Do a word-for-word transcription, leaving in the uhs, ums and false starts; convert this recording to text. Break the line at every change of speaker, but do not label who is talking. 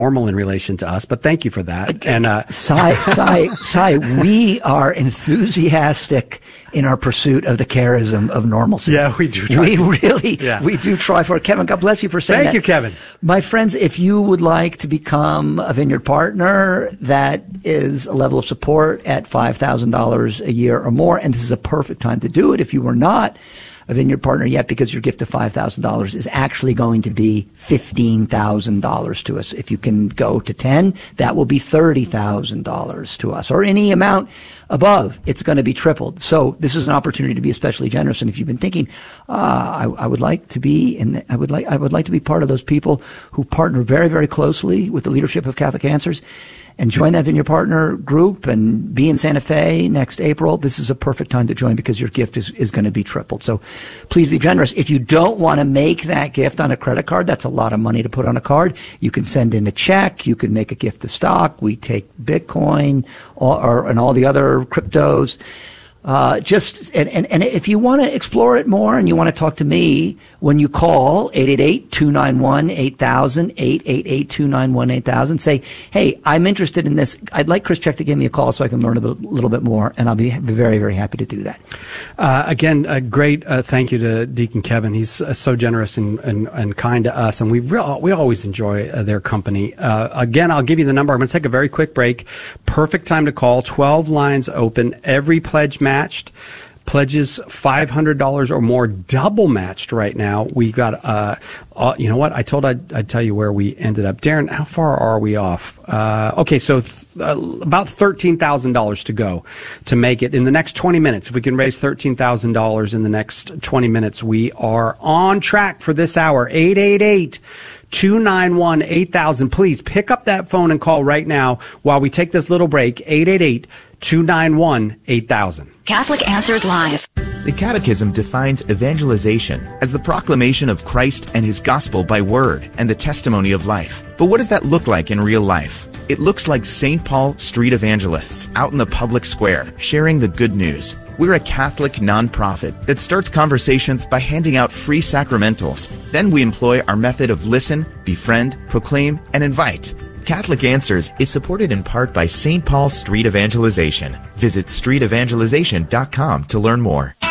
normal in relation to us, but thank you for that. And uh,
Cy, Cy, Cy, we are enthusiastic in our pursuit of the charism of normalcy.
Yeah, we do. Try
we
to.
really,
yeah.
we do try for it. Kevin, God bless you for saying
Thank
that.
you, Kevin.
My friends, if you would like to become a Vineyard partner, that is a level of support at five thousand dollars a year or more, and this is a perfect time to do it. If you were not a Vineyard partner yet, because your gift of five thousand dollars is actually going to be fifteen thousand dollars to us. If you can go to ten, that will be thirty thousand dollars to us, or any amount above, it's going to be tripled. So this is an opportunity to be especially generous. And if you've been thinking, ah, I, I would like to be in, the, I would like, I would like to be part of those people who partner very, very closely with the leadership of Catholic Answers, and join that Vineyard Partner group and be in Santa Fe next April, this is a perfect time to join, because your gift is, is going to be tripled. So please be generous. If you don't want to make that gift on a credit card, that's a lot of money to put on a card. You can send in a check. You can make a gift of stock. We take Bitcoin all, or, and all the other cryptos. Uh, just, and, and, and if you want to explore it more and you want to talk to me, when you call eight eight eight, two nine one, eight thousand, eight eight eight, two nine one, eight thousand, say, hey, I'm interested in this. I'd like Chris Check to give me a call so I can learn a bit, little bit more, and I'll be very, very happy to do that.
Uh, again, a great uh, thank you to Deacon Kevin. He's uh, so generous and, and, and kind to us, and we re- we always enjoy uh, their company. Uh, again, I'll give you the number. I'm going to take a very quick break. Perfect time to call. twelve lines open. Every pledge matched. Pledges five hundred dollars or more, double matched right now. We got, uh, uh, you know what? I told I'd, I'd tell you where we ended up. Darren, how far are we off? Uh, okay, so th- uh, about thirteen thousand dollars to go to make it in the next twenty minutes. If we can raise thirteen thousand dollars in the next twenty minutes, we are on track for this hour. eight eight eight, two nine one, eight thousand. Please pick up that phone and call right now while we take this little break. eight eight eight, two nine one, eight thousand.
Catholic Answers Live.
The Catechism defines evangelization as the proclamation of Christ and His gospel by word and the testimony of life. But what does that look like in real life? It looks like Saint Paul street evangelists out in the public square sharing the good news. We're a Catholic nonprofit that starts conversations by handing out free sacramentals. Then we employ our method of listen, befriend, proclaim, and invite. Catholic Answers is supported in part by Saint Paul Street Evangelization. Visit street evangelization dot com to learn more.